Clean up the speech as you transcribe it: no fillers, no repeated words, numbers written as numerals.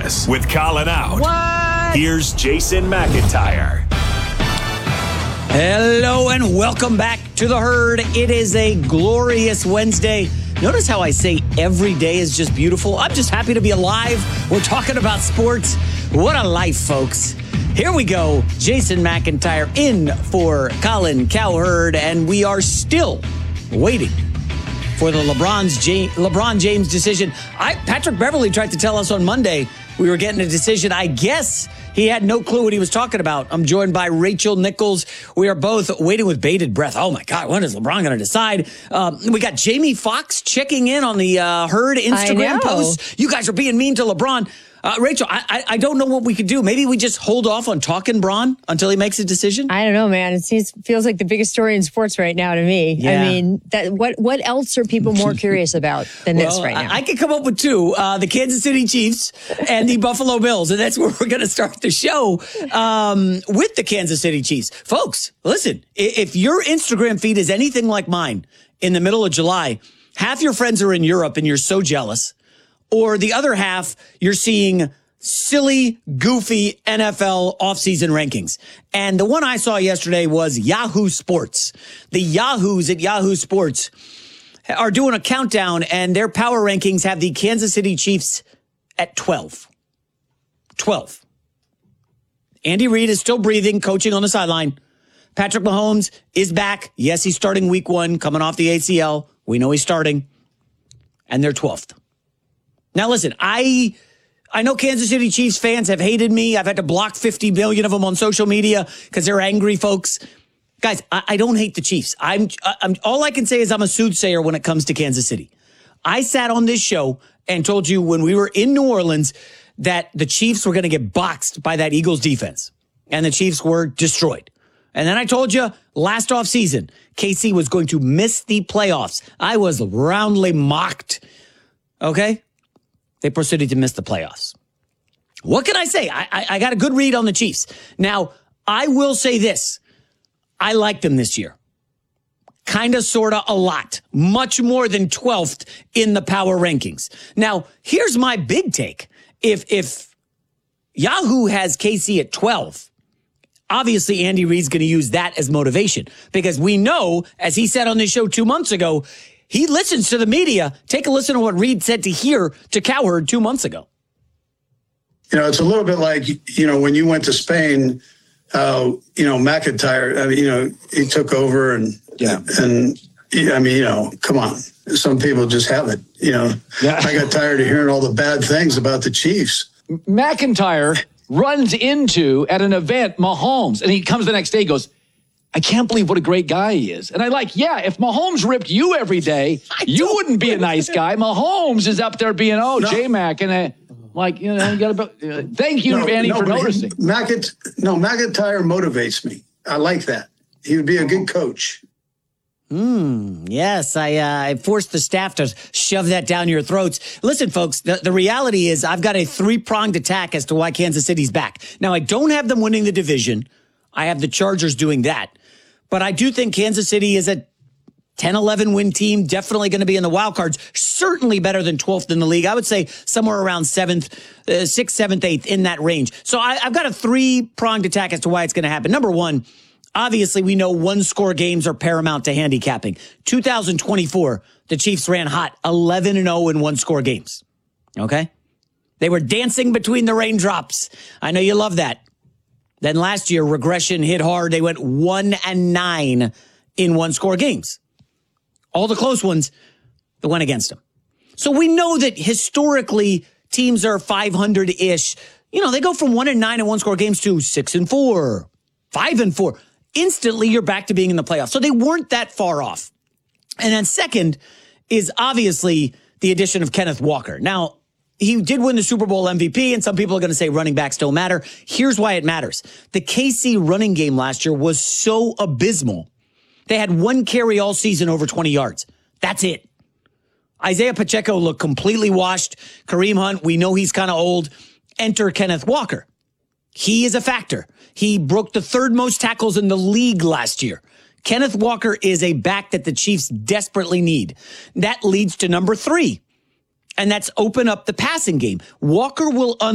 Business with Colin Out. What? Here's Jason McIntyre. Hello and welcome back to The Herd. It is a glorious Wednesday. Notice how I say every day is just beautiful. I'm just happy to be alive. We're talking about sports. What a life, folks. Here we go. Jason McIntyre in for Colin Cowherd, and we are still waiting for the LeBron James decision. Patrick Beverley tried to tell us on Monday we were getting a decision. I guess he had no clue what he was talking about. I'm joined by Rachel Nichols. We are both waiting with bated breath. Oh, my God, when is LeBron going to decide? We got Jamie Foxx checking in on the Herd Instagram post. You guys are being mean to LeBron. Rachel, I don't know what we could do. Maybe we just hold off on talking Bron until he makes a decision? I don't know, man. It feels like the biggest story in sports right now to me. Yeah. I mean, what else are people more curious about than this right now? I could come up with two, the Kansas City Chiefs and the Buffalo Bills. And that's where we're going to start the show with the Kansas City Chiefs. Folks, listen, if your Instagram feed is anything like mine in the middle of July, half your friends are in Europe and you're so jealous. Or the other half, you're seeing silly, goofy NFL offseason rankings. And the one I saw yesterday was Yahoo Sports. The Yahoos at Yahoo Sports are doing a countdown, and their power rankings have the Kansas City Chiefs at 12. 12. Andy Reid is still breathing, coaching on the sideline. Patrick Mahomes is back. Yes, he's starting week 1, coming off the ACL. We know he's starting. And they're 12th. Now, listen, I know Kansas City Chiefs fans have hated me. I've had to block 50 million of them on social media because they're angry folks. Guys, I don't hate the Chiefs. I'm all I can say is I'm a soothsayer when it comes to Kansas City. I sat on this show and told you when we were in New Orleans that the Chiefs were going to get boxed by that Eagles defense, and the Chiefs were destroyed. And then I told you last offseason, KC was going to miss the playoffs. I was roundly mocked. Okay? They proceeded to miss the playoffs. What can I say? I got a good read on the Chiefs. Now, I will say this. I like them this year. Kind of, sort of, a lot. Much more than 12th in the power rankings. Now, here's my big take. If Yahoo has KC at 12, obviously Andy Reid's going to use that as motivation. Because we know, as he said on this show 2 months ago, he listens to the media. Take a listen to what Reid said to Cowherd 2 months ago. You know, it's a little bit like, when you went to Spain, McIntyre, he took over and come on. Some people just have it, I got tired of hearing all the bad things about the Chiefs. McIntyre runs into, at an event, Mahomes, and he comes the next day, goes, I can't believe what a great guy he is. And if Mahomes ripped you every day, you wouldn't be a nice guy. Mahomes is up there being, J-Mac. And you got to, thank you, Andy, for noticing. McIntyre motivates me. I like that. He would be a good coach. Yes, I forced the staff to shove that down your throats. Listen, folks, the reality is I've got a 3-pronged attack as to why Kansas City's back. Now, I don't have them winning the division. I have the Chargers doing that. But I do think Kansas City is a 10-11 win team, definitely going to be in the wild cards, certainly better than 12th in the league. I would say somewhere around 7th, 6th, 7th, 8th, in that range. So I've got a 3-pronged attack as to why it's going to happen. Number one, obviously we know one-score games are paramount to handicapping. 2024, the Chiefs ran hot, 11-0 in one-score games. Okay? They were dancing between the raindrops. I know you love that. Then last year, regression hit hard. They went 1-9 in one-score games. All the close ones that went against them. So we know that historically, teams are 500-ish. They go from 1-9 in one-score games to 6-4, 5-4. Instantly, you're back to being in the playoffs. So they weren't that far off. And then second is obviously the addition of Kenneth Walker. Now, he did win the Super Bowl MVP, and some people are going to say running backs don't matter. Here's why it matters. The KC running game last year was so abysmal. They had one carry all season over 20 yards. That's it. Isaiah Pacheco looked completely washed. Kareem Hunt, we know he's kind of old. Enter Kenneth Walker. He is a factor. He broke the 3rd most tackles in the league last year. Kenneth Walker is a back that the Chiefs desperately need. That leads to number 3. And that's open up the passing game. Walker will